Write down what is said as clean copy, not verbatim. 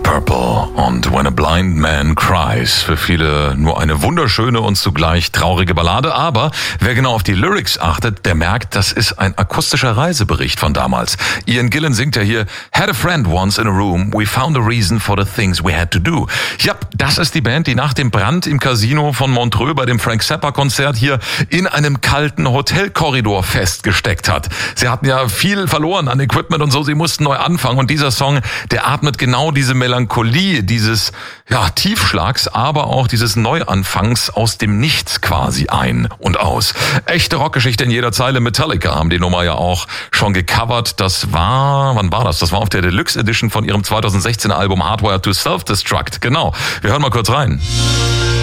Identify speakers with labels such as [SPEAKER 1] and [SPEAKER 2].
[SPEAKER 1] Purple und When a Blind Man Cries. Für viele nur eine wunderschöne und zugleich traurige Ballade. Aber wer genau auf die Lyrics achtet, der merkt, das ist ein akustischer Reisebericht von damals. Ian Gillan singt ja hier: Had a friend once in a room, we found a reason for the things we had to do. Ja, das ist die Band, die nach dem Brand im Casino von Montreux bei dem Frank Zappa-Konzert hier in einem kalten Hotelkorridor festgesteckt hat. Sie hatten ja viel verloren an Equipment und so, sie mussten neu anfangen. Und dieser Song, der atmet genau diese Melancholie, dieses Tiefschlags, aber auch dieses Neuanfangs aus dem Nichts quasi ein und aus. Echte Rockgeschichte in jeder Zeile. Metallica haben die Nummer ja auch schon gecovert. Wann war das? Das war auf der Deluxe Edition von ihrem 2016er Album Hardwired to Self-Destruct. Genau. Wir hören mal kurz rein.